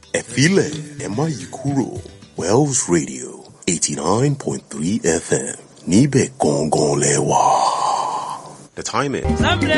Ẹ filẹ̀ ẹ má yí kúrò. Wells Radio 89.3 FM níbẹ̀ gangan lẹ wà. The time is